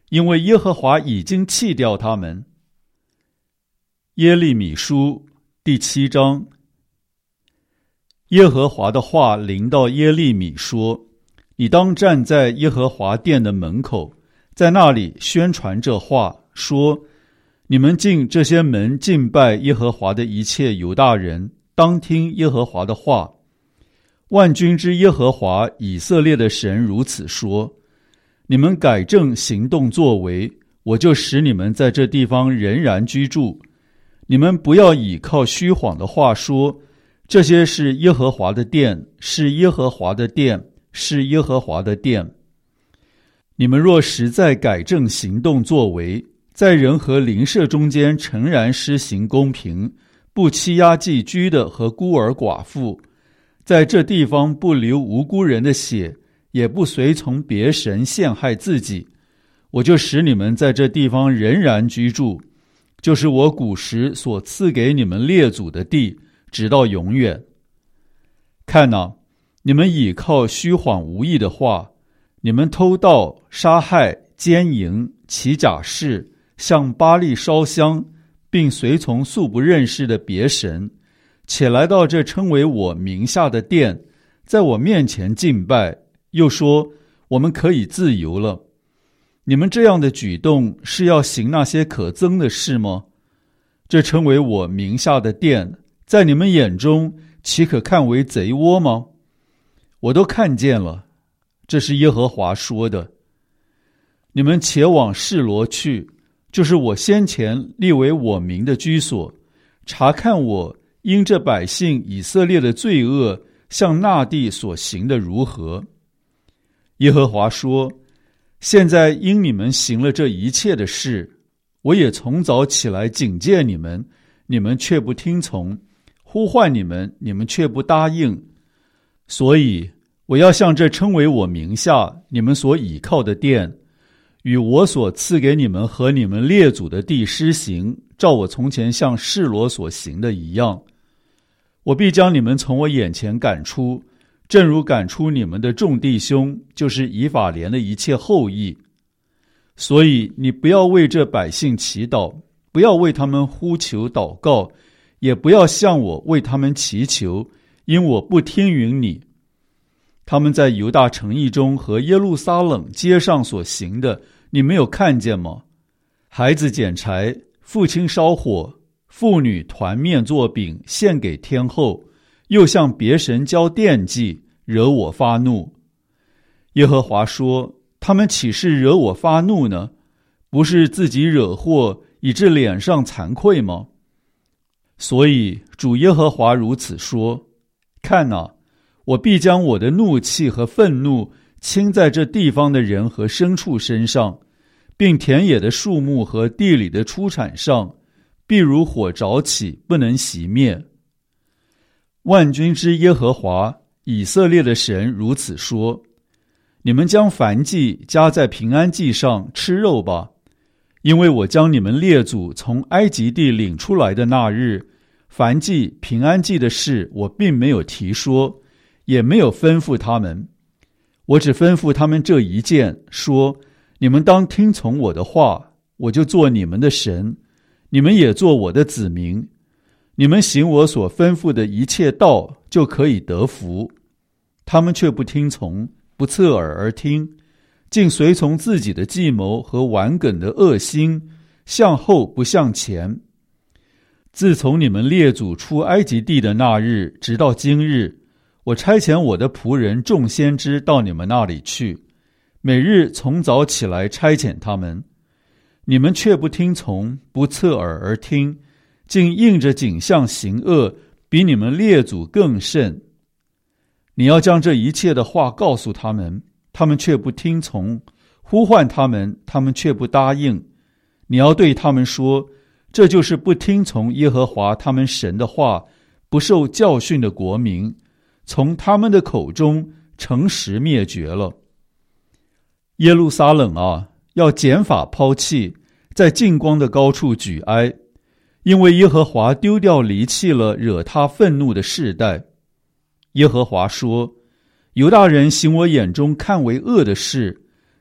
因为耶和华已经弃掉他们。耶利米书第7章。耶和华的话临到耶利米说：你当站在耶和华殿的门口，在那里宣传这话，说：你们进这些门敬拜耶和华的一切犹大人，当听耶和华的话。万军之耶和华以色列的神如此说：你们改正行动作为，我就使你们在这地方仍然居住。你们不要倚靠虚谎的话说，这些是耶和华的殿，是耶和华的殿，是耶和华的殿。你们若实在改正行动作为，在人和邻舍中间诚然施行公平，不欺压寄居的和孤儿寡妇，在这地方不流无辜人的血，也不随从别神陷害自己，我就使你们在这地方仍然居住，就是我古时所赐给你们列祖的地，直到永远。看哪，你们倚靠虚谎无益的话，你们偷盗、杀害、奸淫、起假誓，向巴力烧香，并随从素不认识的别神，且来到这称为我名下的殿，在我面前敬拜，又说我们可以自由了。你们这样的举动是要行那些可憎的事吗？这称为我名下的殿，在你们眼中岂可看为贼窝吗？我都看见了，这是耶和华说的。你们且往示罗去，就是我先前立为我名的居所，查看我因这百姓以色列的罪恶向那地所行的如何。耶和华说：现在因你们行了这一切的事，我也从早起来警戒你们，你们却不听从，呼唤你们，你们却不答应。所以我要向这称为我名下你们所倚靠的殿，与我所赐给你们和你们列祖的地施行，照我从前向示罗所行的一样。我必将你们从我眼前赶出，正如赶出你们的众弟兄，就是以法莲的一切后裔。所以你不要为这百姓祈祷，不要为他们呼求祷告，也不要向我为他们祈求，因我不听允你。他们在犹大城邑中和耶路撒冷街上所行的，你没有看见吗？孩子捡柴，父亲烧火，妇女团面做饼献给天后，又向别神交奠祭，惹我发怒。耶和华说：他们岂是惹我发怒呢？不是自己惹祸，以致脸上惭愧吗？所以主耶和华如此说：看哪，我必将我的怒气和愤怒倾在这地方的人和牲畜身上，并田野的树木和地里的出产上，必如火着起，不能熄灭。万军之耶和华以色列的神如此说：你们将燔祭加在平安祭上吃肉吧，因为我将你们列祖从埃及地领出来的那日，燔祭平安祭的事我并没有提说，也没有吩咐他们。我只吩咐他们这一件，说：你们当听从我的话，我就做你们的神，你们也做我的子民。你们行我所吩咐的一切道，就可以得福。他们却不听从，不侧耳而听，竟随从自己的计谋和顽梗的恶心，向后不向前。自从你们列祖出埃及地的那日，直到今日，我差遣我的仆人众先知到你们那里去，每日从早起来差遣他们。你们却不听从，不侧耳而听，竟应着景象行恶，比你们列祖更甚。你要将这一切的话告诉他们，他们却不听从，呼唤他们，他们却不答应。你要对他们说，这就是不听从耶和华他们神的话，不受教训的国民，从他们的口中诚实灭绝了。耶路撒冷啊，要剪发抛弃，在净光的高处举哀，因为耶和华丢掉离弃了惹他愤怒的世代。耶和华说：犹大人行我眼中看为恶的事，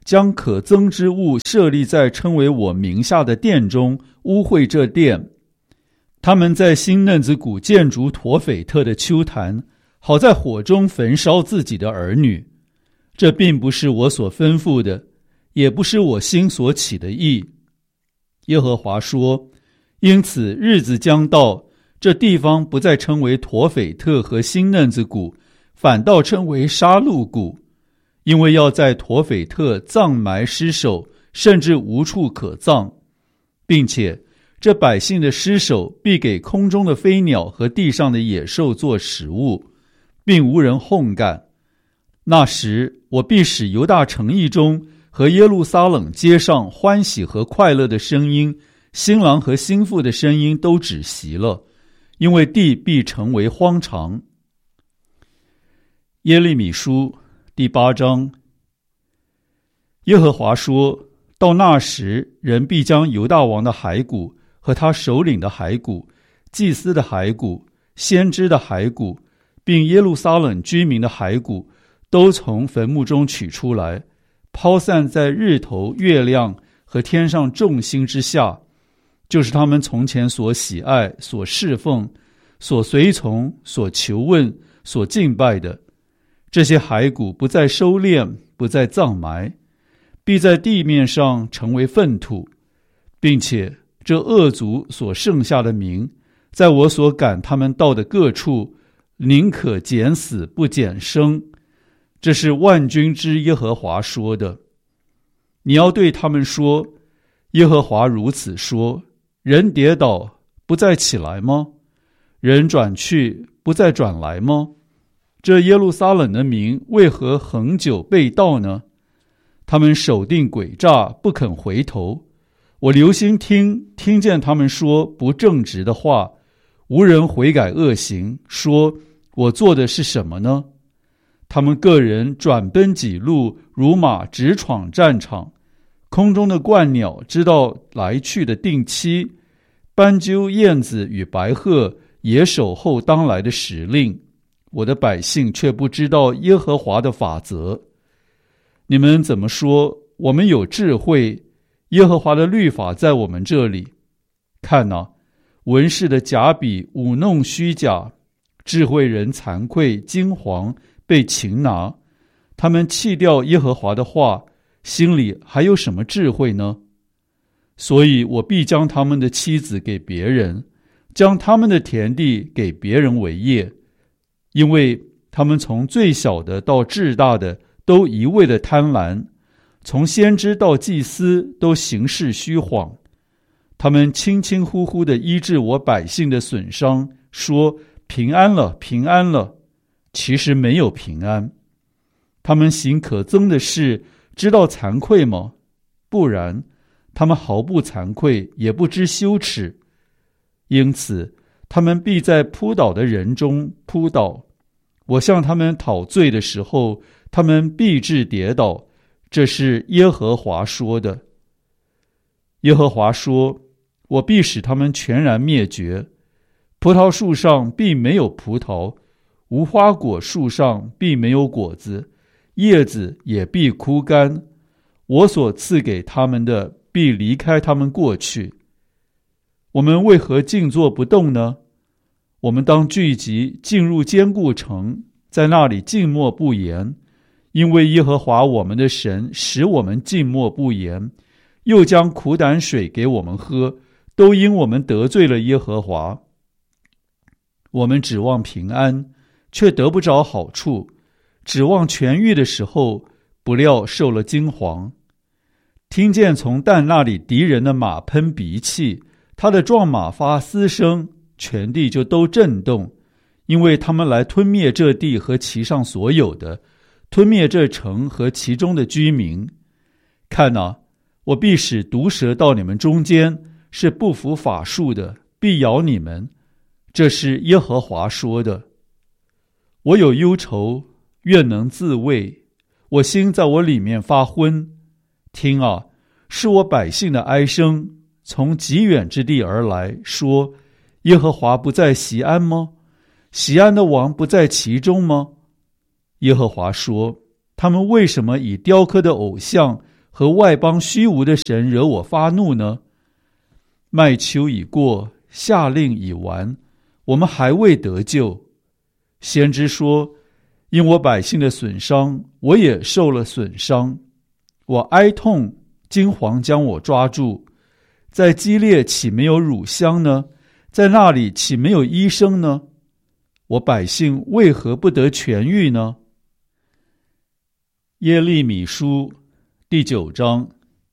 将可憎之物设立在称为我名下的殿中，污秽这殿。他们在新嫩子谷建筑陀斐特的丘坛，好在火中焚烧自己的儿女。这并不是我所吩咐的，也不是我心所起的意。耶和华说，因此日子将到，这地方不再称为陀斐特和新嫩子谷，反倒称为杀戮谷，因为要在陀斐特葬埋尸首，甚至无处可葬，并且这百姓的尸首必给空中的飞鸟和地上的野兽做食物，并无人烘干。那时我必使犹大城邑中和耶路撒冷街上欢喜和快乐的声音，新郎和新妇的声音都止息了，因为地必成为荒场。耶利米书第8章。耶和华说，到那时，人必将犹大王的骸骨和他首领的骸骨、祭司的骸骨、先知的骸骨，并耶路撒冷居民的骸骨，都从坟墓中取出来，抛散在日头、月亮和天上众星之下，就是他们从前所喜爱、所侍奉、所随从、所求问、所敬拜的。这些骸骨不再收敛，不再葬埋，必在地面上成为粪土，并且这恶族所剩下的民，在我所赶他们到的各处，宁可减死不减生。这是万军之耶和华说的。你要对他们说，耶和华如此说，人跌倒不再起来吗？人转去不再转来吗？这耶路撒冷的民为何恒久被盗呢？他们守定诡诈，不肯回头。我留心听见他们说不正直的话，无人悔改恶行，说我做的是什么呢？他们个人转奔己路，如马直闯战场。空中的鹳鸟知道来去的定期，斑鸠、燕子与白鹤也守候当来的时令。我的百姓却不知道耶和华的法则。你们怎么说我们有智慧？耶和华的律法在我们这里。看哪，文士的假笔舞弄虚假，智慧人惭愧惊惶，被擒拿。他们弃掉耶和华的话，心里还有什么智慧呢？所以我必将他们的妻子给别人，将他们的田地给别人为业，因为他们从最小的到至大的都一味的贪婪，从先知到祭司都行事虚谎。他们轻轻呼呼地医治我百姓的损伤，说平安了，平安了，其实没有平安。他们行可憎的事，知道惭愧吗？不然，他们毫不惭愧，也不知羞耻。因此，他们必在扑倒的人中扑倒。我向他们讨罪的时候，他们必致跌倒。这是耶和华说的。耶和华说，我必使他们全然灭绝。葡萄树上必没有葡萄，无花果树上必没有果子，叶子也必枯干。我所赐给他们的必离开他们过去。我们为何静坐不动呢？我们当聚集进入坚固城，在那里静默不言，因为耶和华我们的神使我们静默不言，又将苦胆水给我们喝，都因我们得罪了耶和华。我们指望平安，却得不着好处；指望痊愈的时候，不料受了惊惶。听见从但那里敌人的马喷鼻气，他的壮马发嘶声，全地就都震动，因为他们来吞灭这地和其上所有的，吞灭这城和其中的居民。看哪，我必使毒蛇到你们中间，是不服法术的，必咬你们。这是耶和华说的。我有忧愁，愿能自慰，我心在我里面发昏。听啊，是我百姓的哀声，从极远之地而来，说耶和华不在锡安吗？锡安的王不在其中吗？耶和华说，他们为什么以雕刻的偶像和外邦虚无的神惹我发怒呢？麦秋已过，夏令已完，我们还未得救。先知说，因我百姓的损伤，我也受了损伤。我哀痛，惊惶将我抓住。在基列岂没有乳香呢？在那里岂没有医生呢？我百姓为何不得痊愈呢？耶利米书第9章。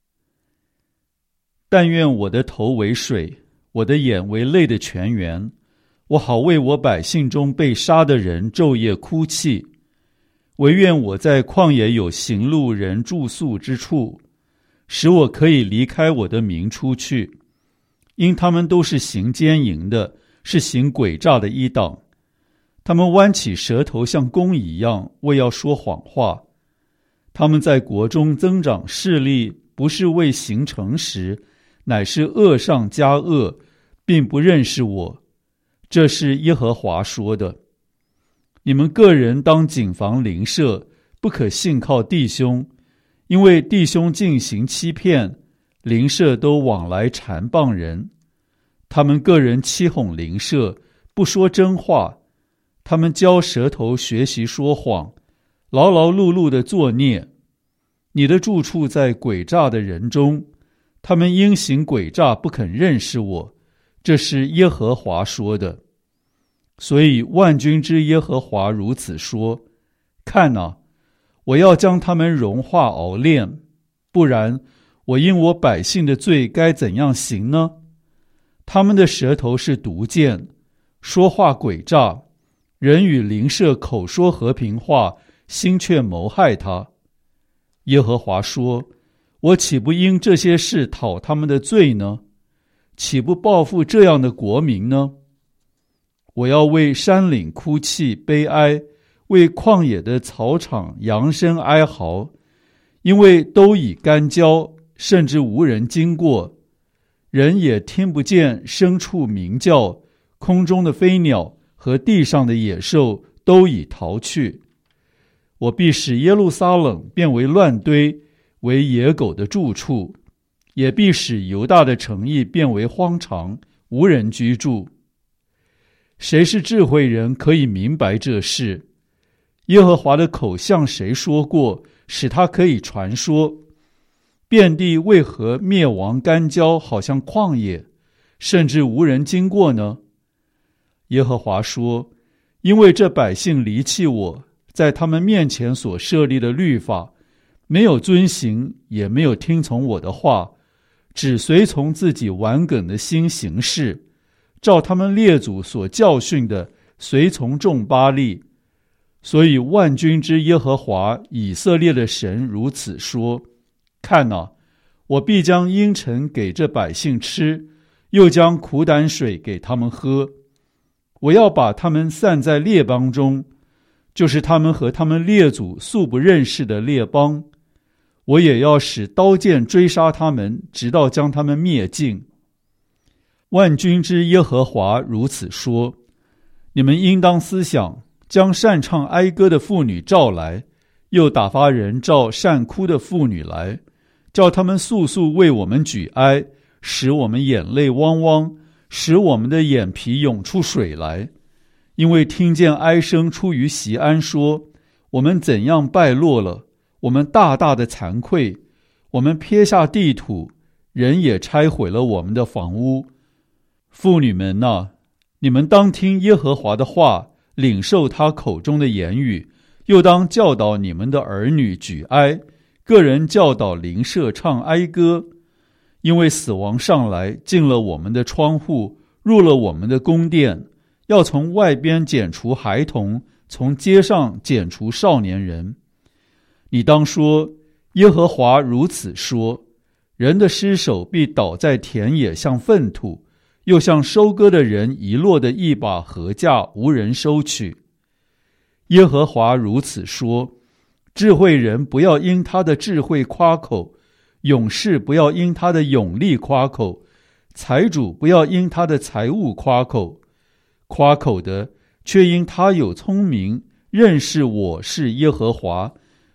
但愿我的头为水，我的眼为泪的泉源，我好为我百姓中被杀的人昼夜哭泣。惟愿我在旷野有行路人住宿之处，使我可以离开我的民出去。因他们都是行奸淫的，是行诡诈的一党。他们弯起舌头像弓一样，为要说谎话。他们在国中增长势力，不是为行诚实，乃是恶上加恶，并不认识我。这是耶和华说的。你们个人当谨防邻舍，不可信靠弟兄，因为弟兄进行欺骗，邻舍都往来缠谤人。他们个人欺哄邻舍，不说真话。他们教舌头学习说谎，劳劳碌碌的作孽。你的住处在诡诈的人中，他们因行诡诈不肯认识我。这是耶和华说的。所以万军之耶和华如此说：看哪，我要将他们融化熬炼，不然我因我百姓的罪该怎样行呢？他们的舌头是毒箭，说话诡诈，人与邻舍口说和平话，心却谋害他。耶和华说：我岂不因这些事讨他们的罪呢？岂不报复这样的国民呢？我要为山岭哭泣悲哀，为旷野的草场扬声哀嚎，因为都已干焦，甚至无人经过，人也听不见牲畜鸣叫，空中的飞鸟和地上的野兽都已逃去。我必使耶路撒冷变为乱堆，为野狗的住处，也必使犹大的城邑变为荒场，无人居住。谁是智慧人，可以明白这事？耶和华的口向谁说过，使他可以传说？遍地为何灭亡干焦，好像旷野，甚至无人经过呢？耶和华说：因为这百姓离弃我，在他们面前所设立的律法，没有遵行，也没有听从我的话，只随从自己顽梗的心行事，照他们列祖所教训的，随从众巴力。所以万军之耶和华以色列的神如此说：看哪，我必将阴沉给这百姓吃，又将苦胆水给他们喝。我要把他们散在列邦中，就是他们和他们列祖素不认识的列邦。我也要使刀剑追杀他们，直到将他们灭尽。万军之耶和华如此说：你们应当思想，将擅唱哀歌的妇女召来，又打发人召善哭的妇女来，叫他们速速为我们举哀，使我们眼泪汪汪，使我们的眼皮涌出水来。因为听见哀声出于锡安，说：我们怎样败落了，我们大大的惭愧，我们撇下地土，人也拆毁了我们的房屋。妇女们哪，你们当听耶和华的话，领受他口中的言语，又当教导你们的儿女举哀，个人教导邻舍唱哀歌。因为死亡上来，进了我们的窗户，入了我们的宫殿，要从外边剪除孩童，从街上剪除少年人。你当说：耶和华如此说：人的尸首必倒在田野，像粪土，又像收割的人遗落的一把禾稼，无人收取。耶和华如此说：智慧人不要因他的智慧夸口，勇士不要因他的勇力夸口，财主不要因他的财物夸口。夸口的却因他有聪明，认识我是耶和华，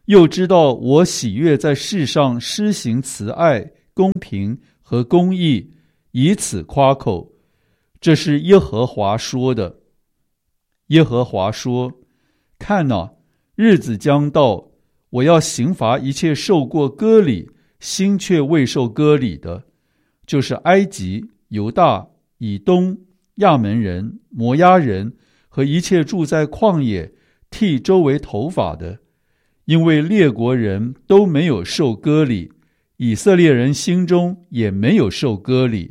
又知道我喜悦在世上施行慈爱、公平和公义，以此夸口。这是耶和华说的。耶和华说：看哪，日子将到，我要刑罚一切受过割礼、心却未受割礼的，就是埃及、犹大、以东、亚门人、摩押人和一切住在旷野剃周围头发的，因为列国人都没有受割礼，以色列人心中也没有受割礼。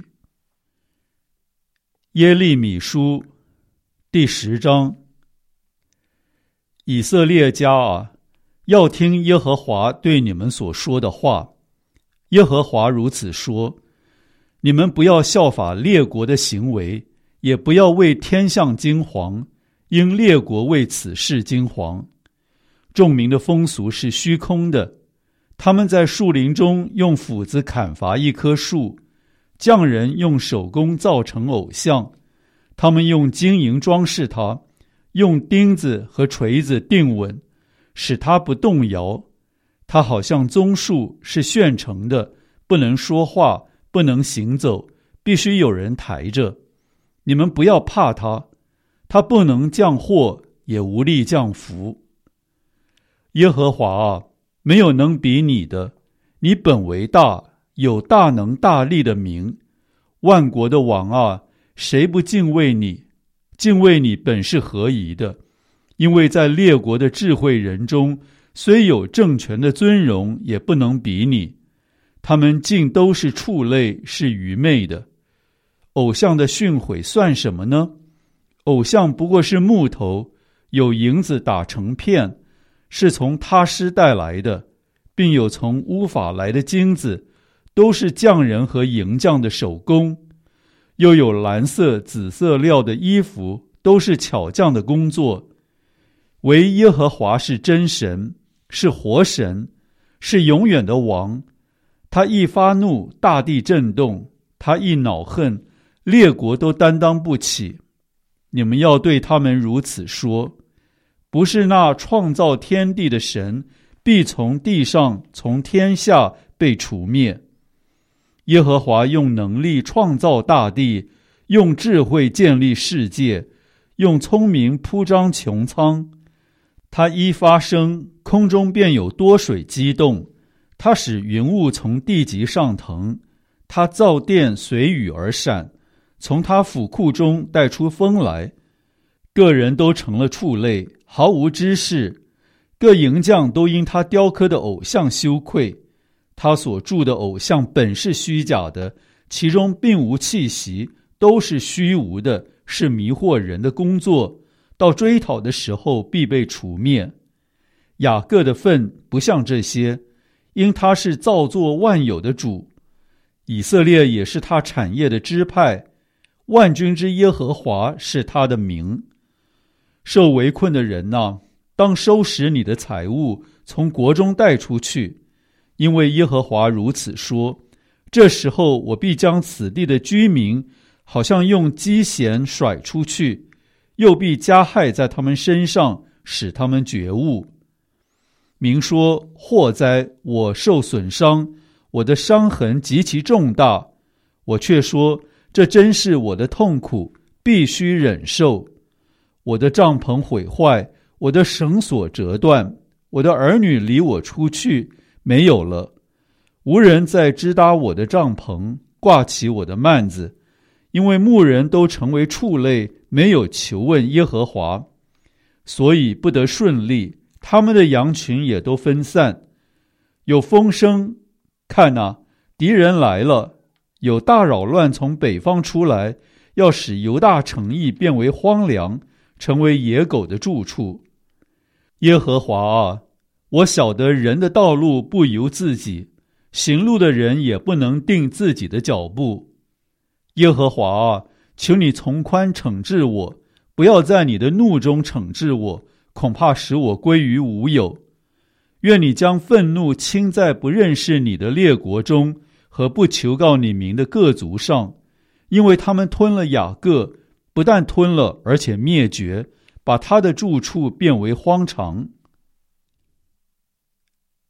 耶利米书第10章。以色列家啊，要听耶和华对你们所说的话。耶和华如此说：你们不要效法列国的行为，也不要为天象惊惶，因列国为此事惊惶。众民的风俗是虚空的，他们在树林中用斧子砍伐一棵树，匠人用手工造成偶像，他们用金银装饰它，用钉子和锤子定稳，使它不动摇。它好像棕树，是现成的，不能说话，不能行走，必须有人抬着。你们不要怕它，它不能降祸，也无力降福。耶和华啊，没有能比你的，你本为大，有大能大力的名。万国的王啊，谁不敬畏你？敬畏你本是合宜的，因为在列国的智慧人中，虽有政权的尊荣，也不能比你。他们尽都是畜类，是愚昧的。偶像的训诲算什么呢？偶像不过是木头，有银子打成片，是从他施带来的，并有从乌法来的金子，都是匠人和银匠的手工。又有蓝色、紫色料的衣服，都是巧匠的工作。唯耶和华是真神，是活神，是永远的王。他一发怒，大地震动；他一恼恨，列国都担当不起。你们要对他们如此说：不是那创造天地的神，必从地上、从天下被除灭。耶和华用能力创造大地，用智慧建立世界，用聪明铺张穹苍。他一发声，空中便有多水激动；他使云雾从地极上腾；他造电随雨而闪，从他府库中带出风来。个人都成了畜类，毫无知识；各银匠都因他雕刻的偶像羞愧。他所铸的偶像本是虚假的，其中并无气息，都是虚无的，是迷惑人的工作，到追讨的时候必被除灭。雅各的份不像这些，因他是造作万有的主。以色列也是他产业的支派，万军之耶和华是他的名。受围困的人哪，当收拾你的财物，从国中带出去。因为耶和华如此说：这时候我必将此地的居民好像用机弦甩出去，又必加害在他们身上，使他们觉悟。民说：祸哉，我受损伤，我的伤痕极其重大。我却说：这真是我的痛苦，必须忍受。我的帐篷毁坏，我的绳索折断，我的儿女离我出去，没有了。无人再支搭我的帐篷，挂起我的幔子，因为牧人都成为畜类，没有求问耶和华，所以不得顺利，他们的羊群也都分散。有风声，看哪，敌人来了，有大扰乱从北方出来，要使犹大城邑变为荒凉，成为野狗的住处。耶和华啊，我晓得人的道路不由自己，行路的人也不能定自己的脚步。耶和华啊，求你从宽惩治我，不要在你的怒中惩治我，恐怕使我归于无有。愿你将愤怒倾在不认识你的列国中，和不求告你名的各族上，因为他们吞了雅各，不但吞了，而且灭绝，把他的住处变为荒场。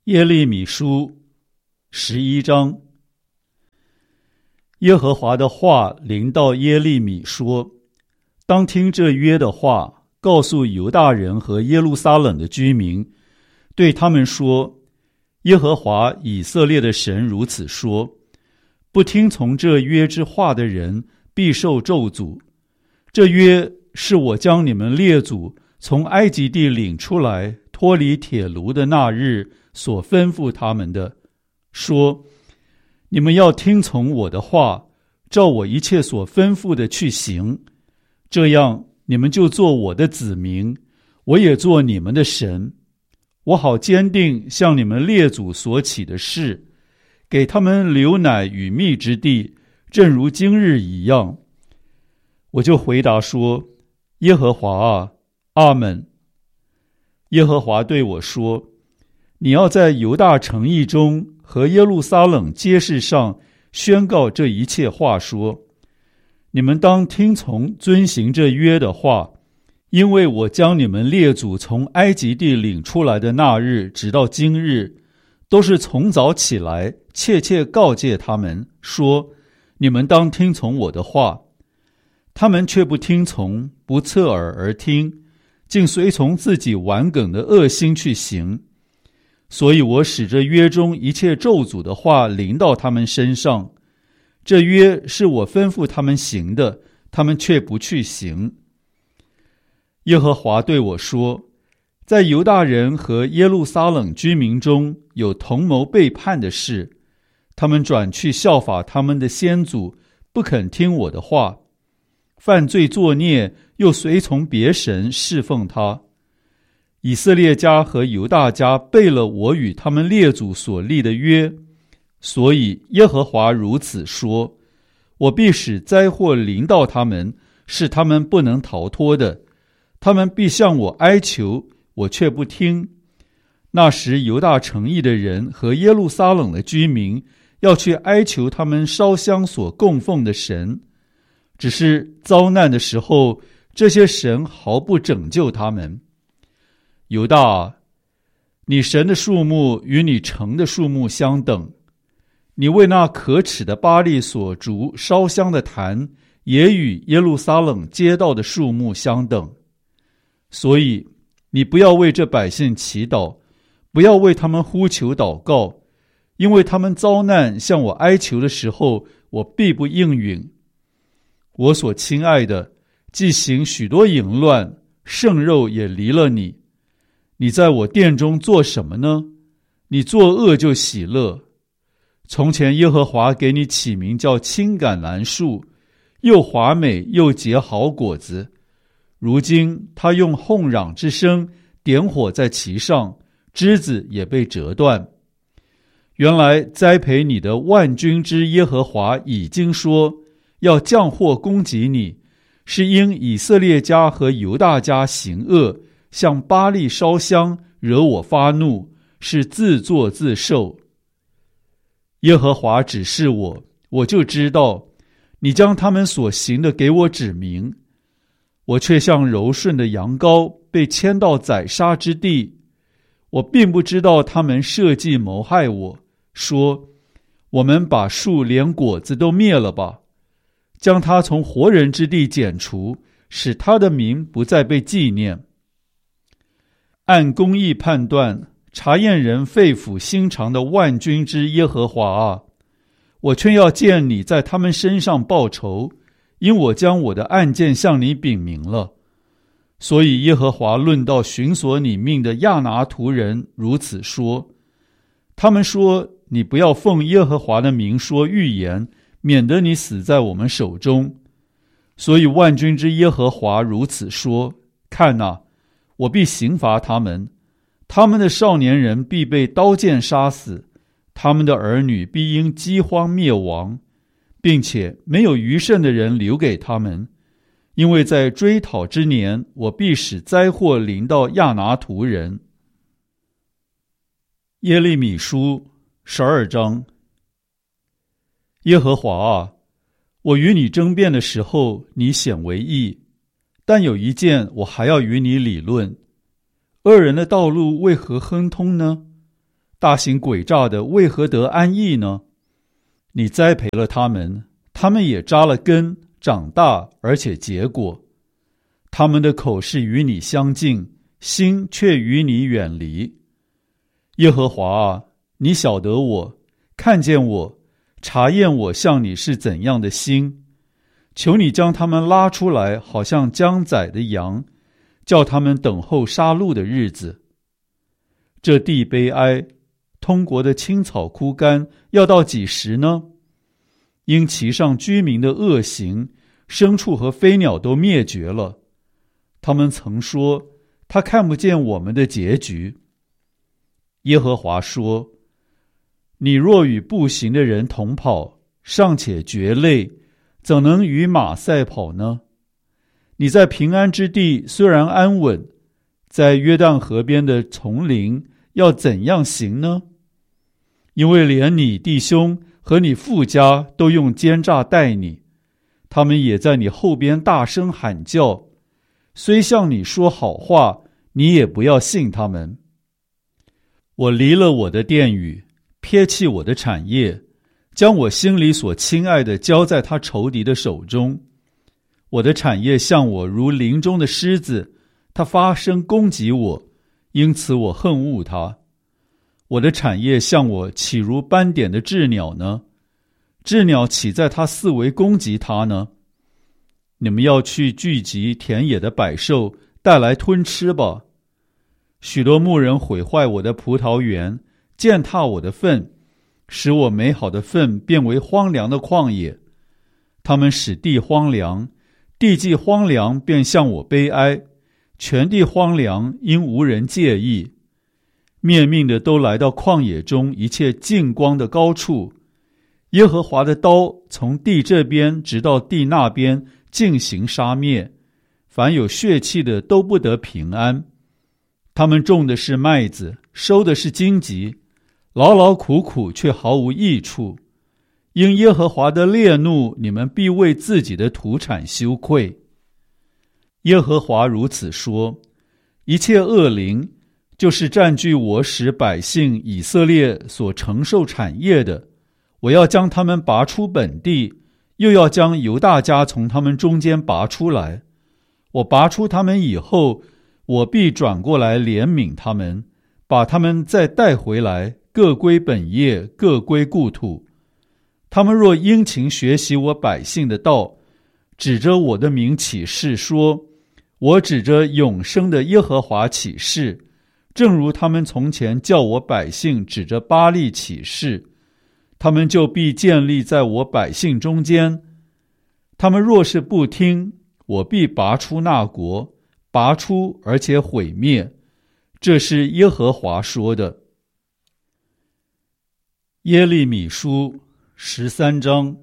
耶利米书11章。耶和华的话临到耶利米说：当听这约的话，告诉犹大人和耶路撒冷的居民，对他们说：耶和华以色列的神如此说：不听从这约之话的人必受咒诅。这约是我将你们列祖从埃及地领出来，脱离铁炉的那日所吩咐他们的，说：你们要听从我的话，照我一切所吩咐的去行，这样你们就做我的子民，我也做你们的神。我好坚定向你们列祖所起的誓，给他们流奶与蜜之地，正如今日一样。我就回答说：耶和华啊，阿们。耶和华对我说：你要在犹大城邑中和耶路撒冷街市上宣告这一切话，说：你们当听从遵行这约的话，因为我将你们列祖从埃及地领出来的那日直到今日，都是从早起来切切告诫他们说：你们当听从我的话。他们却不听从，不侧耳而听，竟随从自己顽梗的恶心去行。所以我使这约中一切咒诅的话临到他们身上。这约是我吩咐他们行的，他们却不去行。耶和华对我说：在犹大人和耶路撒冷居民中有同谋背叛的事，他们转去效法他们的先祖，不肯听我的话，犯罪作孽，又随从别神侍奉他。以色列家和犹大家背了我与他们列祖所立的约，所以耶和华如此说：我必使灾祸临到他们，是他们不能逃脱的。他们必向我哀求，我却不听。那时犹大城邑的人和耶路撒冷的居民要去哀求他们烧香所供奉的神，只是遭难的时候，这些神毫不拯救他们。犹大，你神的数目与你城的数目相等，你为那可耻的巴力所筑烧香的坛，也与耶路撒冷街道的数目相等。所以你不要为这百姓祈祷，不要为他们呼求祷告，因为他们遭难向我哀求的时候，我必不应允。我所亲爱的，既行许多淫乱，圣肉也离了你。你在我殿中做什么呢？你作恶就喜乐。从前耶和华给你起名叫青橄榄树，又华美又结好果子。如今他用哄嚷之声点火在其上，枝子也被折断。原来栽培你的万军之耶和华已经说，要降祸攻击你，是因以色列家和犹大家行恶，向巴力烧香，惹我发怒，是自作自受。耶和华指示我，我就知道，你将他们所行的给我指明。我却像柔顺的羊羔，被牵到宰杀之地。我并不知道他们设计谋害我，说：我们把树连果子都灭了吧，将他从活人之地剪除，使他的名不再被纪念。按公义判断，查验人肺腑心肠的万军之耶和华啊，我却要见你在他们身上报仇，因我将我的案件向你禀明了。所以耶和华论到寻索你命的亚拿图人如此说：他们说，你不要奉耶和华的名说预言，免得你死在我们手中。所以万军之耶和华如此说：看哪，我必刑罚他们，他们的少年人必被刀剑杀死，他们的儿女必因饥荒灭亡，并且没有余剩的人留给他们。因为在追讨之年，我必使灾祸临到亚拿图人。耶利米书12章。耶和华啊，我与你争辩的时候，你显为义，但有一件我还要与你理论：恶人的道路为何亨通呢？ 大行诡诈的为何得安逸呢？你栽培了他们，他们也扎了根，长大，而且结果。他们的口是与你相近，心却与你远离。耶和华啊，你晓得我，看见我，查验我向你是怎样的心。求你将他们拉出来，好像将宰的羊，叫他们等候杀戮的日子。这地悲哀，通国的青草枯干，要到几时呢？因其上居民的恶行，牲畜和飞鸟都灭绝了。他们曾说，他看不见我们的结局。耶和华说，你若与步行的人同跑，尚且觉累，怎能与马赛跑呢？你在平安之地虽然安稳，在约旦河边的丛林要怎样行呢？因为连你弟兄和你父家都用奸诈待你，他们也在你后边大声喊叫，虽向你说好话，你也不要信他们。我离了我的殿宇，撇弃我的产业，将我心里所亲爱的交在他仇敌的手中。我的产业向我如林中的狮子，他发声攻击我，因此我恨恶他。我的产业向我岂如斑点的鸷鸟呢？鸷鸟岂在他四围攻击他呢？你们要去聚集田野的百兽，带来吞吃吧。许多牧人毁坏我的葡萄园，践踏我的份，使我美好的份变为荒凉的旷野。他们使地荒凉，地既荒凉，便向我悲哀，全地荒凉，因无人介意。灭命的都来到旷野中一切净光的高处，耶和华的刀从地这边直到地那边进行杀灭，凡有血气的都不得平安。他们种的是麦子，收的是荆棘，劳劳苦苦却毫无益处。因耶和华的烈怒，你们必为自己的土产羞愧。耶和华如此说，一切恶灵，就是占据我使百姓以色列所承受产业的，我要将他们拔出本地，又要将犹大家从他们中间拔出来。我拔出他们以后，我必转过来怜悯他们，把他们再带回来，各归本业，各归故土。他们若殷勤学习我百姓的道，指着我的名起誓说，我指着永生的耶和华起誓，正如他们从前叫我百姓指着巴力起誓，他们就必建立在我百姓中间。他们若是不听，我必拔出那国，拔出而且毁灭。这是耶和华说的。耶利米书13章。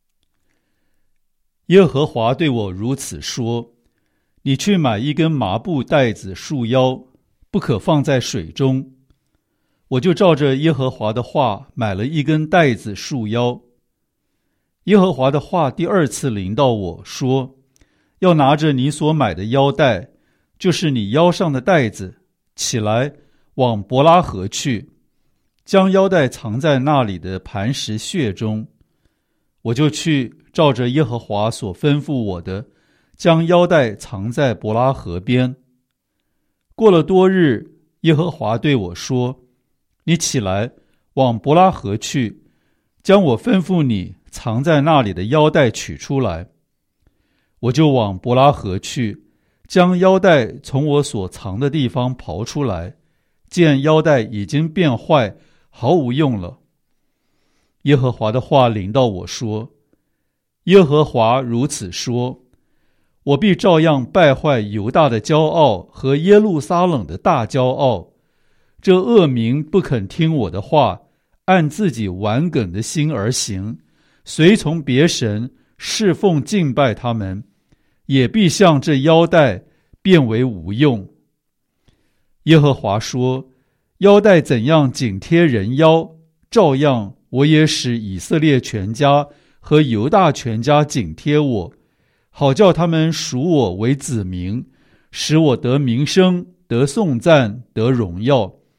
耶和华对我如此说，你去买一根麻布带子束腰，不可放在水中。我就照着耶和华的话买了一根带子束腰。耶和华的话第二次临到我说，要拿着你所买的腰带，就是你腰上的带子，起来往伯拉河去，将腰带藏在那里的磐石穴中。我就去照着耶和华所吩咐我的，将腰带藏在伯拉河边。过了多日，耶和华对我说，你起来往伯拉河去，将我吩咐你藏在那里的腰带取出来。我就往伯拉河去，将腰带从我所藏的地方刨出来，见腰带已经变坏，毫无用了。耶和华的话临到我说，耶和华如此说，我必照样败坏犹大的骄傲和耶路撒冷的大骄傲。这恶民不肯听我的话，按自己顽梗的心而行，随从别神，侍奉敬拜他们，也必像这腰带变为无用。耶和华说，腰带怎样紧贴人腰，照样我也使以色列全家和犹大全家紧贴我，好叫他们属我为子民，使我得名声，得颂赞，得荣耀。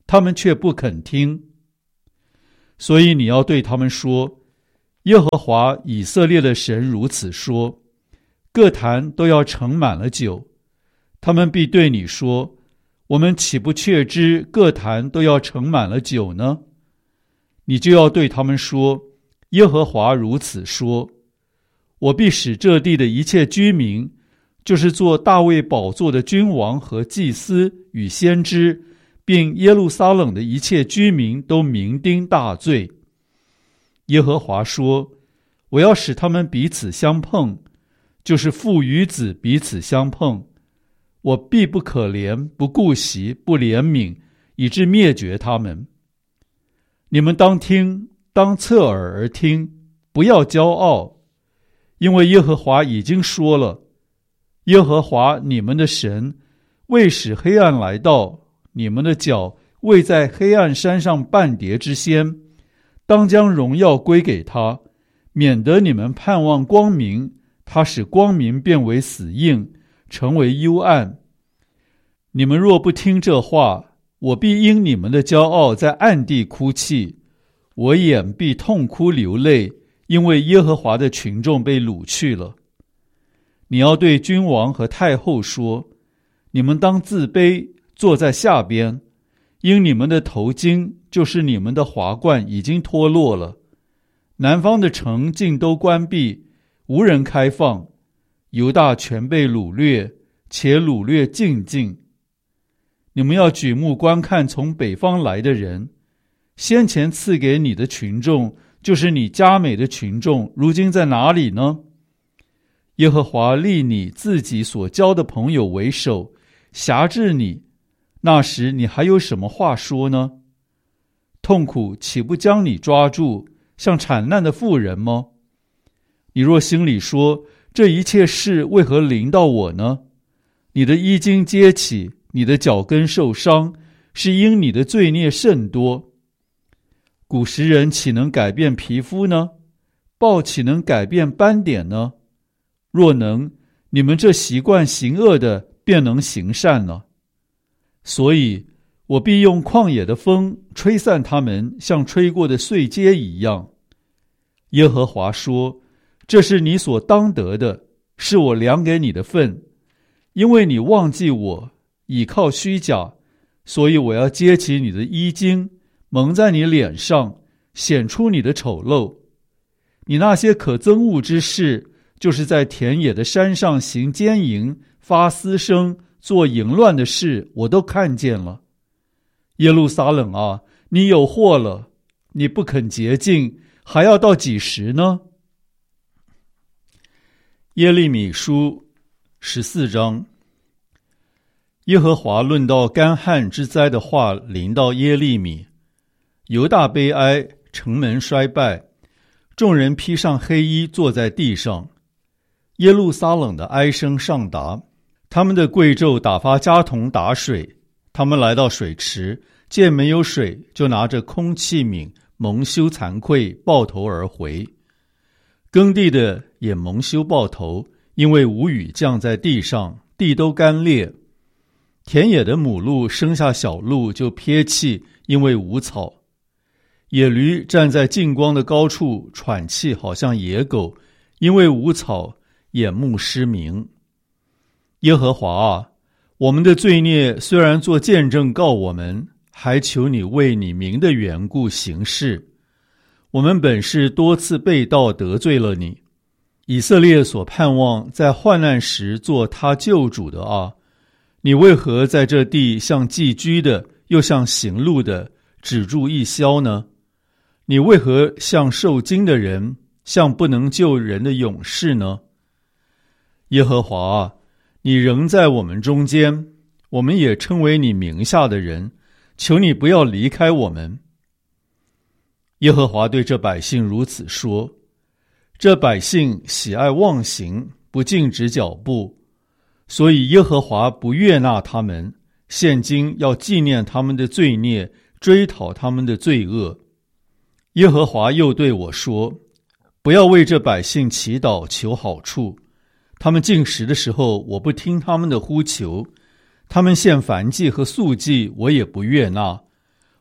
他们却不肯听。所以你要对他们说，耶和华以色列的神如此说，各坛都要盛满了酒。他们必对你说，我们岂不确知各坛都要盛满了酒呢？你就要对他们说，耶和华如此说，我必使这地的一切居民，就是做大卫宝座的君王和祭司与先知，并耶路撒冷的一切居民都酩酊大醉。耶和华说，我要使他们彼此相碰，就是父与子彼此相碰，我必不可怜，不顾惜，不怜悯，以致灭绝他们。你们当听，当侧耳而听，不要骄傲，因为耶和华已经说了，耶和华你们的神未使黑暗来到，你们的脚未在黑暗山上半跌之先，当将荣耀归给他，免得你们盼望光明，他使光明变为死印，成为幽暗。你们若不听这话，我必因你们的骄傲在暗地哭泣，我眼必痛哭流泪，因为耶和华的群众被掳去了。你要对君王和太后说，你们当自卑，坐在下边，因你们的头巾，就是你们的华冠已经脱落了。南方的城尽都关闭，无人开放，犹大全被掳掠，且掳掠尽尽。你们要举目观看从北方来的人，先前赐给你的群众，就是你佳美的群众，如今在哪里呢？耶和华立你自己所交的朋友为首，辖制你，那时你还有什么话说呢？痛苦岂不将你抓住，像产难的妇人吗？你若心里说，这一切事为何临到我呢？你的衣襟揭起，你的脚跟受伤，是因你的罪孽甚多。古时人岂能改变皮肤呢？豹岂能改变斑点呢？若能，你们这习惯行恶的便能行善了。所以我必用旷野的风吹散他们，像吹过的碎秸一样。耶和华说，这是你所当得的，是我量给你的份。因为你忘记我，倚靠虚假，所以我要揭起你的衣襟，蒙在你脸上，显出你的丑陋。你那些可憎恶之事，就是在田野的山上行奸淫，发嘶声，做淫乱的事，我都看见了。耶路撒冷啊，你有祸了，你不肯洁净，还要到几时呢？耶利米书14章。耶和华论到干旱之灾的话临到耶利米，犹大悲哀，城门衰败，众人披上黑衣坐在地上。耶路撒冷的哀声上达，他们的贵胄打发家童打水，他们来到水池，见没有水，就拿着空器皿，蒙羞惭愧，抱头而回。耕地的也蒙羞抱头，因为无雨降在地上，地都干裂。田野的母鹿生下小鹿就撇弃，因为无草。野驴站在近光的高处喘气，好像野狗，因为无草，眼目失明。耶和华啊，我们的罪孽虽然做见证告我们，还求你为你名的缘故行事。我们本是多次背道得罪了你。以色列所盼望在患难时做他救主的啊，你为何在这地像寄居的，又像行路的，止住一宵呢？你为何像受惊的人，像不能救人的勇士呢？耶和华啊，你仍在我们中间，我们也称为你名下的人，求你不要离开我们。耶和华对这百姓如此说，这百姓喜爱妄行，不禁止脚步，所以耶和华不悦纳他们，现今要纪念他们的罪孽，追讨他们的罪恶。耶和华又对我说，不要为这百姓祈祷求好处，他们进食的时候，我不听他们的呼求，他们献燔祭和素祭，我也不悦纳。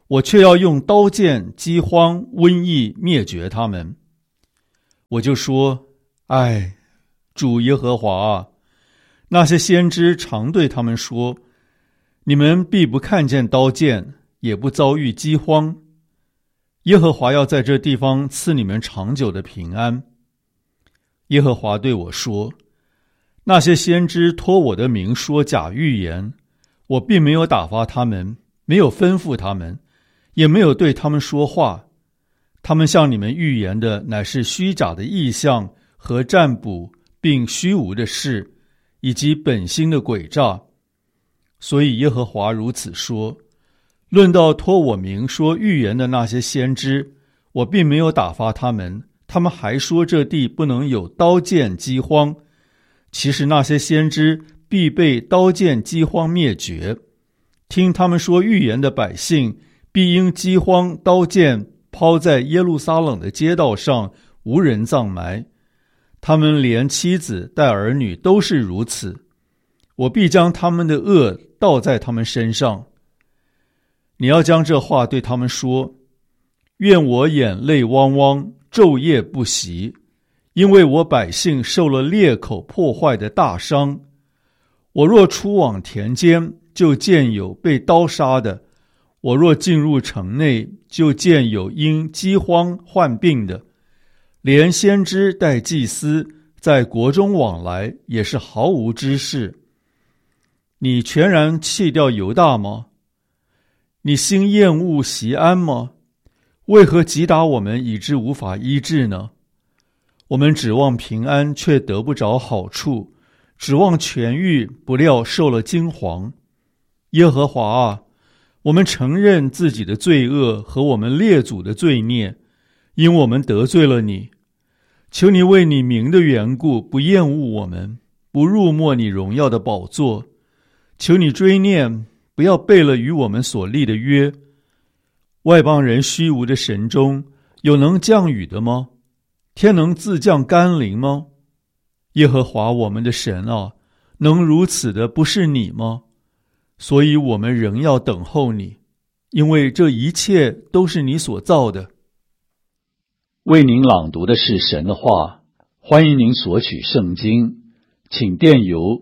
我却要用刀剑、饥荒、瘟疫灭绝他们。我就说：唉，主耶和华啊，那些先知常对他们说，你们必不看见刀剑，也不遭遇饥荒。耶和华要在这地方赐你们长久的平安。耶和华对我说，那些先知托我的名说假预言，我并没有打发他们，没有吩咐他们，也没有对他们说话。他们向你们预言的乃是虚假的异象和占卜，并虚无的事，以及本心的诡诈。所以耶和华如此说，论到托我名说预言的那些先知，我并没有打发他们，他们还说这地不能有刀剑饥荒。其实那些先知必被刀剑饥荒灭绝。听他们说预言的百姓，必因饥荒刀剑抛在耶路撒冷的街道上，无人葬埋。他们连妻子带儿女都是如此。我必将他们的恶倒在他们身上。你要将这话对他们说，愿我眼泪汪汪，昼夜不息，因为我百姓受了裂口破坏的大伤。我若出往田间，就见有被刀杀的；我若进入城内，就见有因饥荒患病的。连先知带祭司在国中往来，也是毫无知识。你全然弃掉犹大吗？你心厌恶锡安吗？为何击打我们，以致无法医治呢？我们指望平安，却得不着好处；指望痊愈，不料受了惊惶。耶和华啊，我们承认自己的罪恶和我们列祖的罪孽，因我们得罪了你。求你为你名的缘故，不厌恶我们，不辱没你荣耀的宝座。求你追念，不要背了与我们所立的约。外邦人虚无的神中，有能降雨的吗？天能自降甘霖吗？耶和华我们的神啊，能如此的不是你吗？所以我们仍要等候你，因为这一切都是你所造的。 为您朗读的是神的话，欢迎您索取圣经，请电邮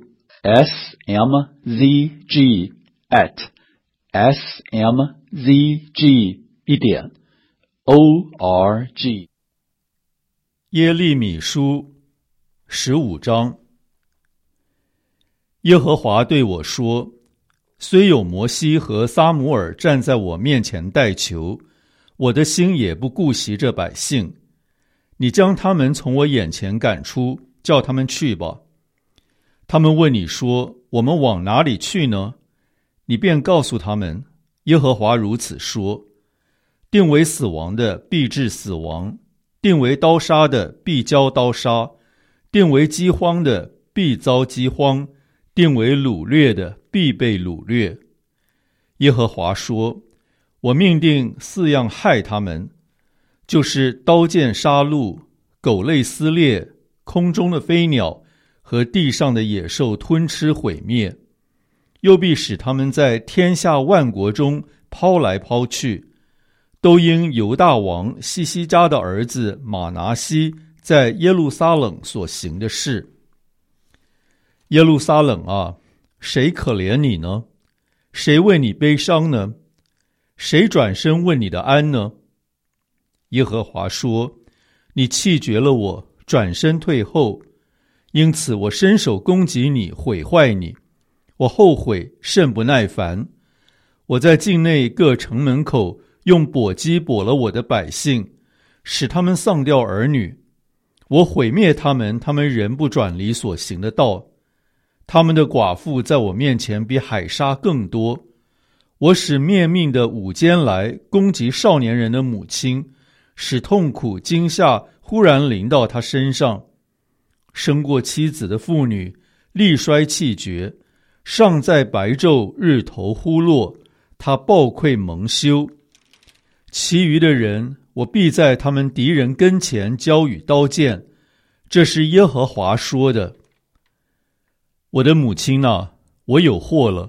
smzg@smzg.org。 耶利米书15章。耶和华对我说，虽有摩西和撒母耳站在我面前代求，我的心也不顾惜这百姓。你将他们从我眼前赶出，叫他们去吧。他们问你说，我们往哪里去呢？你便告诉他们，耶和华如此说，定为死亡的必致死亡，定为刀杀的必遭刀杀，定为饥荒的必遭饥荒，定为掳掠的必被掳掠。耶和华说，我命定4样害他们，就是刀剑杀戮、狗类撕裂、空中的飞鸟和地上的野兽吞吃毁灭，又必使他们在天下万国中抛来抛去，都因犹大王西西家的儿子马拿西在耶路撒冷所行的事。耶路撒冷啊，谁可怜你呢？谁为你悲伤呢？谁转身问你的安呢？耶和华说，你弃绝了我，转身退后，因此我伸手攻击你，毁坏你。我后悔，甚不耐烦。我在境内各城门口用簸箕簸了我的百姓，使他们丧掉儿女。我毁灭他们，他们仍不转离所行的道。他们的寡妇在我面前比海沙更多。我使灭命的午间来攻击少年人的母亲，使痛苦惊吓忽然临到他身上。生过妻子的妇女力衰气绝，尚在白昼日头忽落，他暴愧蒙羞。其余的人，我必在他们敌人跟前交与刀剑。这是耶和华说的。我的母亲啊，我有祸了，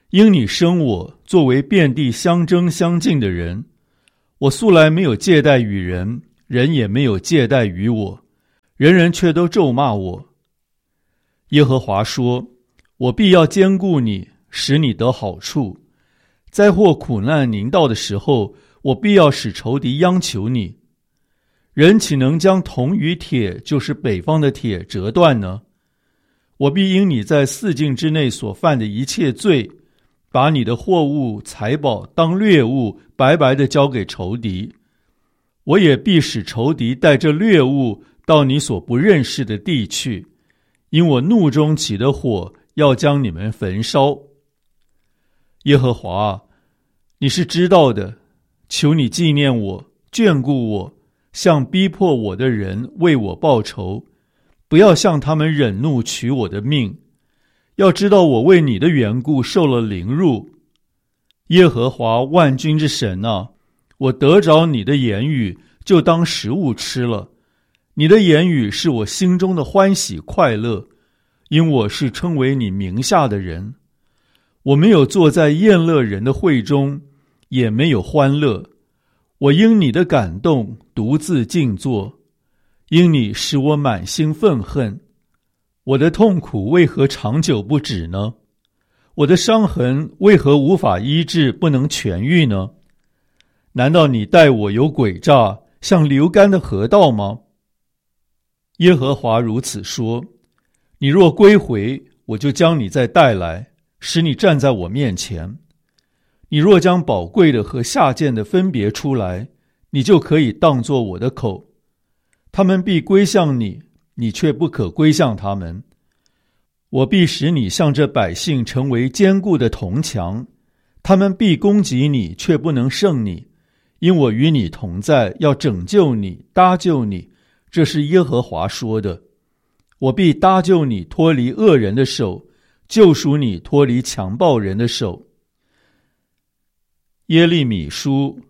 因你生我作为遍地相争相竞的人，我素来没有借贷与人，人也没有借贷于我，人人却都咒骂我。耶和华说，我必要兼顾你，使你得好处。灾祸苦难临到的时候，我必要使仇敌央求你。人岂能将铜与铁，就是北方的铁折断呢？我必因你在四境之内所犯的一切罪，把你的货物财宝当掠物，白白地交给仇敌。我也必使仇敌带着掠物到你所不认识的地去，因我怒中起的火要将你们焚烧。耶和华，你是知道的，求你纪念我，眷顾我，向逼迫我的人为我报仇，不要向他们忍怒取我的命。要知道我为你的缘故受了凌辱。耶和华万军之神啊，我得着你的言语，就当食物吃了。你的言语是我心中的欢喜快乐，因我是称为你名下的人。我没有坐在宴乐人的会中，也没有欢乐。我因你的感动独自静坐，因你使我满心愤恨。我的痛苦为何长久不止呢？我的伤痕为何无法医治，不能痊愈呢？难道你待我有诡诈，像流干的河道吗？耶和华如此说，你若归回，我就将你再带来，使你站在我面前。你若将宝贵的和下贱的分别出来，你就可以当作我的口。他们必归向你，你却不可归向他们。我必使你向这百姓成为坚固的铜墙，他们必攻击你，却不能胜你，因我与你同在，要拯救你，搭救你。这是耶和华说的。我必搭救你脱离恶人的手，救赎你脱离强暴人的手。耶利米书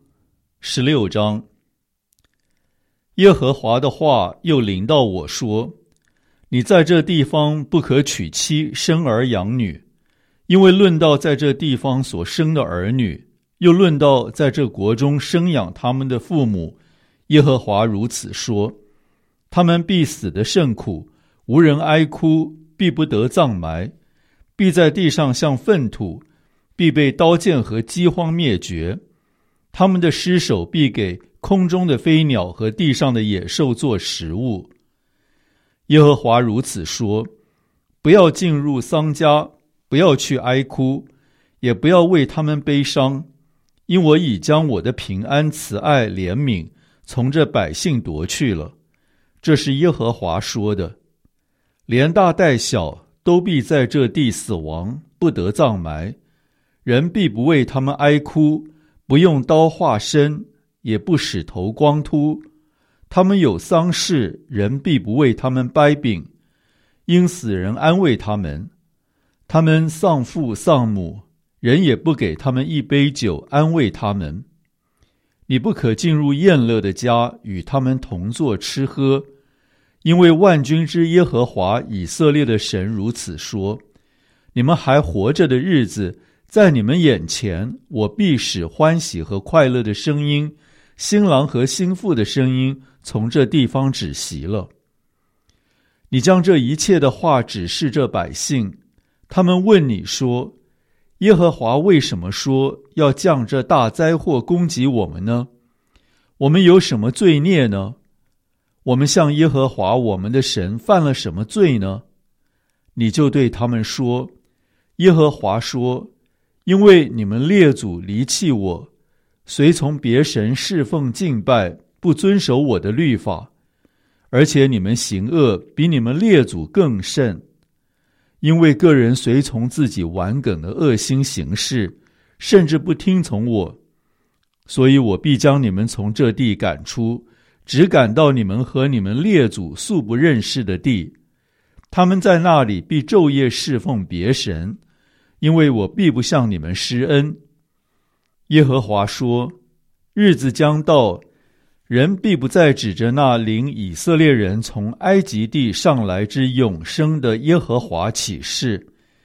16章。耶和华的话又临到我说，你在这地方不可娶妻生儿养女，因为论到在这地方所生的儿女，又论到在这国中生养他们的父母，耶和华如此说，他们必死得甚苦，无人哀哭，必不得葬埋，必在地上像粪土，必被刀剑和饥荒灭绝。他们的尸首必给空中的飞鸟和地上的野兽做食物。耶和华如此说，不要进入丧家，不要去哀哭，也不要为他们悲伤，因我已将我的平安、慈爱、怜悯从这百姓夺去了。这是耶和华说的。连大带小都必在这地死亡，不得葬埋。人必不为他们哀哭，不用刀划身，也不使头光秃。他们有丧事，人必不为他们掰饼，因死人安慰他们。他们丧父丧母，人也不给他们一杯酒安慰他们。你不可进入宴乐的家，与他们同坐吃喝，因为万军之耶和华以色列的神如此说，你们还活着的日子，在你们眼前，我必使欢喜和快乐的声音，新郎和新妇的声音从这地方止息了。你将这一切的话指示这百姓，他们问你说，耶和华为什么说要降这大灾祸攻击我们呢？我们有什么罪孽呢？我们向耶和华我们的神犯了什么罪呢？你就对他们说，耶和华说，因为你们列祖离弃我，随从别神侍奉敬拜，不遵守我的律法，而且你们行恶比你们列祖更甚，因为个人随从自己顽梗的恶心行事，甚至不听从我，所以我必将你们从这地赶出，只赶到你们和你们列祖素不认识的地。他们在那里必昼夜侍奉别神，因为我必不向你们施恩。耶和华说，日子将到，人必不再指着那领以色列人从埃及地上来之永生的耶和华起誓，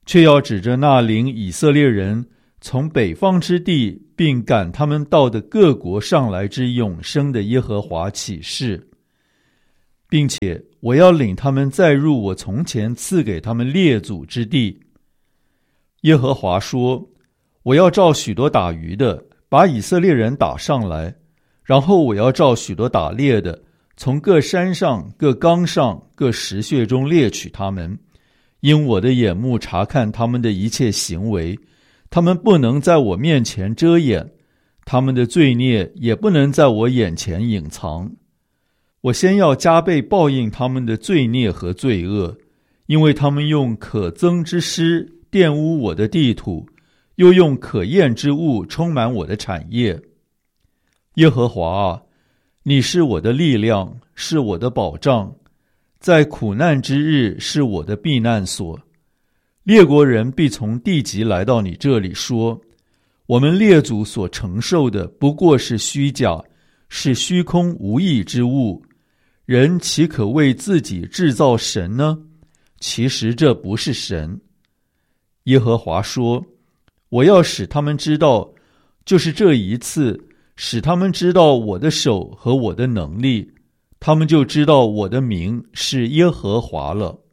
却要指着那领以色列人从北方之地，并赶他们到的各国上来之永生的耶和华起誓，并且我要领他们再入我从前赐给他们列祖之地。耶和华说，我要召许多打鱼的，把以色列人打上来，然后我要召许多打猎的，从各山上、各冈上、各石穴中猎取他们，因我的眼目察看他们的一切行为，他们不能在我面前遮掩，他们的罪孽也不能在我眼前隐藏。我先要加倍报应他们的罪孽和罪恶，因为他们用可憎之师玷污我的地土，又用可厌之物充满我的产业。耶和华啊，你是我的力量，是我的保障，在苦难之日是我的避难所。列国人必从地极来到你这里说，我们列祖所承受的不过是虚假，是虚空无益之物，人岂可为自己制造神呢？其实这不是神。耶和华说，我要使他们知道，就是这一次，使他们知道我的手和我的能力，他们就知道我的名是耶和华了。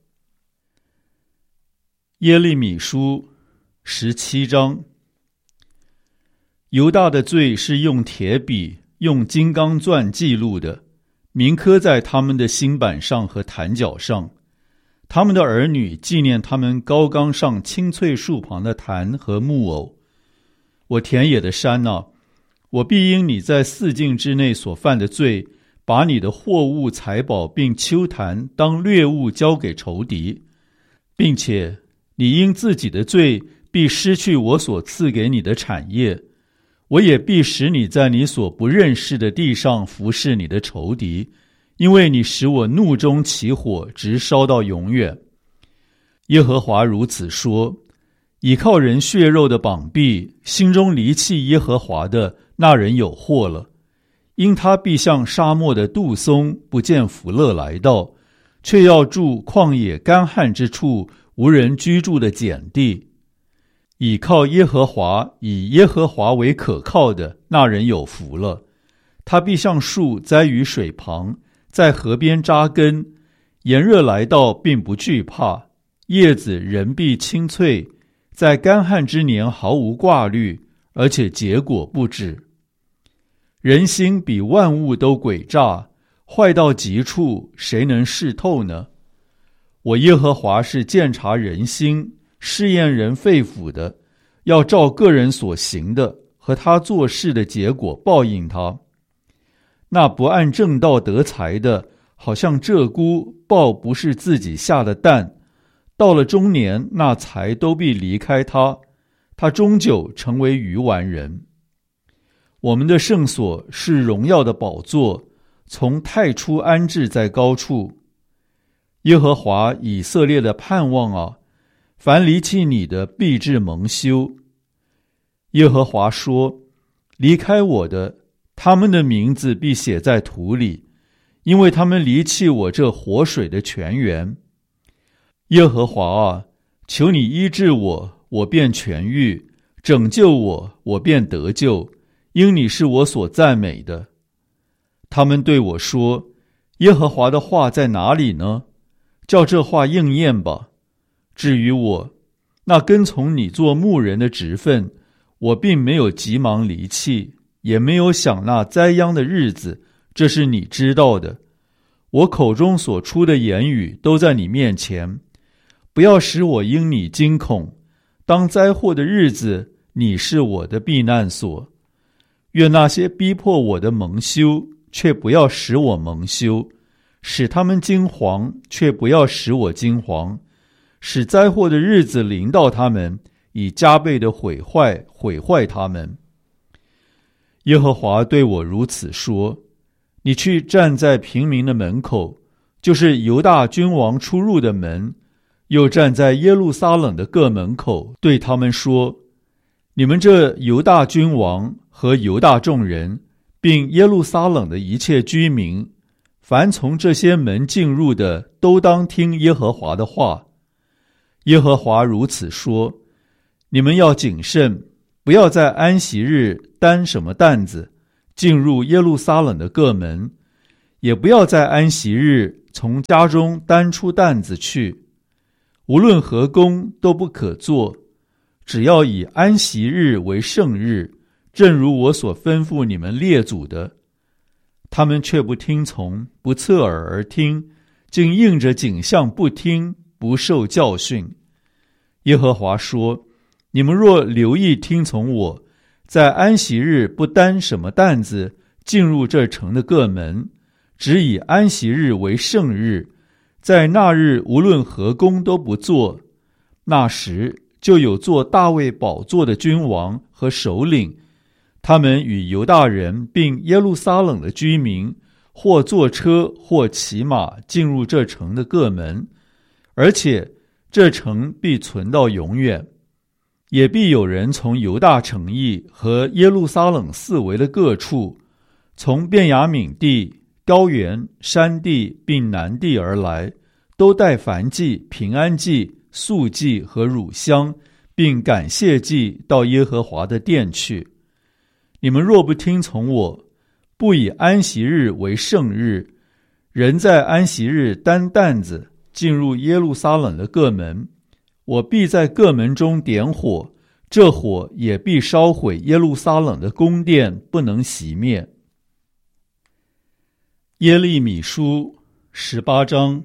耶利米书17章。犹大的罪是用铁笔、用金刚钻记录的，铭刻在他们的心板上和坛角上。他们的儿女纪念他们高冈上青翠树旁的坛和木偶。我田野的山啊，我必因你在4境之内所犯的罪，把你的货物财宝并丘坛当掠物交给仇敌，并且你因自己的罪必失去我所赐给你的产业，我也必使你在你所不认识的地上服侍你的仇敌，因为你使我怒中起火，直烧到永远。耶和华如此说，倚靠人血肉的膀臂，心中离弃耶和华的，那人有祸了。因他必像沙漠的杜松，不见福乐来到，却要住旷野干旱之处，无人居住的碱地。倚靠耶和华，以耶和华为可靠的，那人有福了。他必像树栽于水旁，在河边扎根，炎热来到并不惧怕，叶子仍必青翠，在干旱之年毫无挂虑，而且结果不止。人心比万物都诡诈，坏到极处，谁能识透呢？我耶和华是鉴察人心，试验人肺腑的，要照个人所行的和他做事的结果报应他。那不按正道得财的，好像鹧鸪抱不是自己下的蛋，到了中年，那财都必离开他，他终究成为愚顽人。我们的圣所是荣耀的宝座，从太初安置在高处。耶和华以色列的盼望啊，凡离弃你的必致蒙羞。耶和华说，离开我的，他们的名字必写在土里，因为他们离弃我这活水的泉源。耶和华啊，求你医治我，我便痊愈；拯救我，我便得救，因你是我所赞美的。他们对我说，耶和华的话在哪里呢？叫这话应验吧。至于我，那跟从你做牧人的职分，我并没有急忙离弃，也没有想那灾殃的日子，这是你知道的。我口中所出的言语都在你面前，不要使我因你惊恐。当灾祸的日子，你是我的避难所。愿那些逼迫我的蒙羞，却不要使我蒙羞；使他们惊惶，却不要使我惊惶；使灾祸的日子临到他们，以加倍的毁坏他们。耶和华对我如此说，你去站在平民的门口，就是犹大君王出入的门，又站在耶路撒冷的各门口，对他们说，你们这犹大君王和犹大众人，并耶路撒冷的一切居民，凡从这些门进入的，都当听耶和华的话。 耶和华如此说：你们要谨慎，不要在安息日担什么担子进入耶路撒冷的各门，也不要在安息日从家中担出担子去，无论何工都不可做，只要以安息日为圣日，正如我所吩咐你们列祖的。他们却不听从，不侧耳而听，竟应着景象不听，不受教训。耶和华说：你们若留意听从我，在安息日不担什么担子进入这城的各门，只以安息日为圣日，在那日无论何工都不做，那时就有坐大卫宝座的君王和首领，他们与犹大人并耶路撒冷的居民，或坐车或骑马进入这城的各门，而且这城必存到永远。也必有人从犹大城邑和耶路撒冷四围的各处，从便雅悯地、高原、山地并南地而来，都带燔祭、平安祭、素祭和乳香，并感谢祭到耶和华的殿去。你们若不听从我，不以安息日为圣日，人在安息日担担子进入耶路撒冷的各门，我必在各门中点火，这火也必烧毁耶路撒冷的宫殿，不能熄灭。耶利米书18章。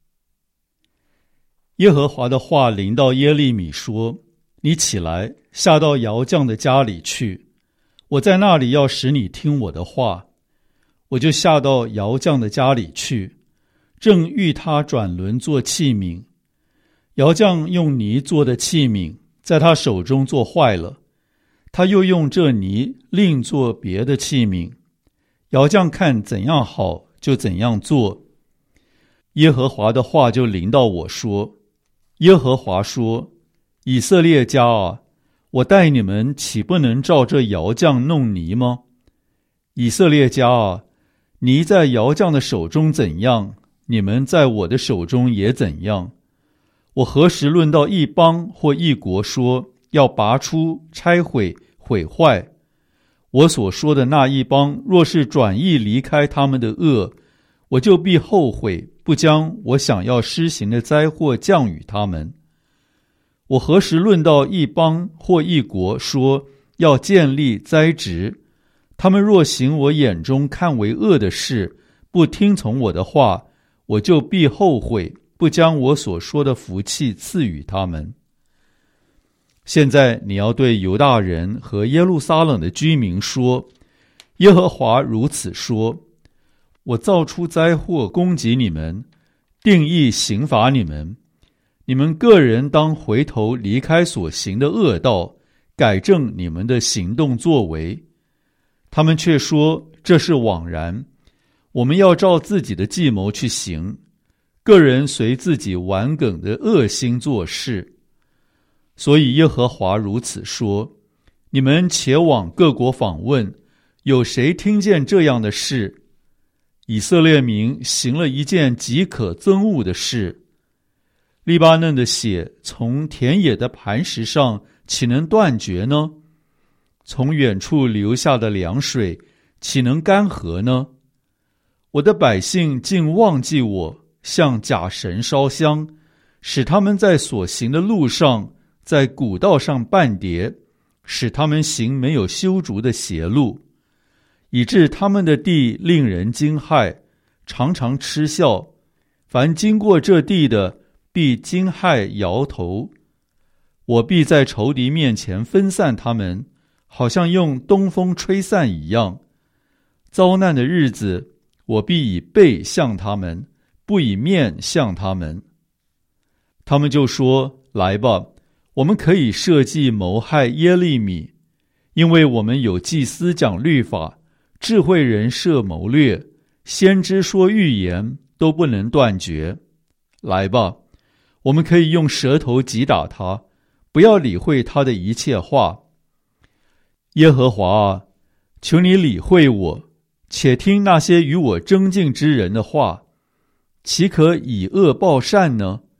耶和华的话临到耶利米说：你起来，下到窑匠的家里去，我在那里要使你听我的话。我就下到窑匠的家里去，正欲他转轮做器皿。窑匠用泥做的器皿在他手中做坏了，他又用这泥另做别的器皿。窑匠看怎样好，就怎样做。耶和华的话就临到我说：耶和华说，以色列家啊，我待你们岂不能照这窑匠弄泥吗？以色列家啊，泥在窑匠的手中怎样，你们在我的手中也怎样。我何时论到一邦或一国说要拔出、拆毁、毁坏？我所说的那一邦若是转意离开他们的恶，我就必后悔，不将我想要施行的灾祸降与他们。我何时论到一邦或一国说要建立栽植？他们若行我眼中看为恶的事，不听从我的话，我就必后悔，不将我所说的福气赐予他们。现在你要对犹大人和耶路撒冷的居民说：耶和华如此说，我造出灾祸攻击你们，定义刑罚你们，你们个人当回头离开所行的恶道，改正你们的行动作为。他们却说这是枉然，我们要照自己的计谋去行，个人随自己顽梗的恶心做事。所以耶和华如此说：你们且往各国访问，有谁听见这样的事？以色列民行了一件极可憎恶的事。利巴嫩的血从田野的磐石上岂能断绝呢？从远处流下的凉水岂能干涸呢？我的百姓竟忘记我，向假神烧香，使他们在所行的路上，在古道上绊跌，使他们行没有修筑的邪路，以致他们的地令人惊骇，常常嗤笑。凡经过这地的，必惊骇摇头。我必在仇敌面前分散他们，好像用东风吹散一样。遭难的日子，我必以背向他们，不以面向他们。他们就说：来吧，我们可以设计谋害耶利米，因为我们有祭司讲律法，智慧人设谋略，先知说预言，都不能断绝。来吧，我们可以用舌头击打他，不要理会他的一切话。耶和华啊，求你理会我，且听那些与我争竞之人的话。岂可以恶报善呢？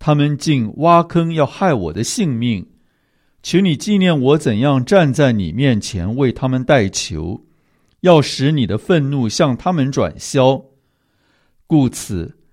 他们竟挖坑要害我的性命。求你纪念我怎样站在你面前为他们代求，要使你的愤怒向他们转消。故此，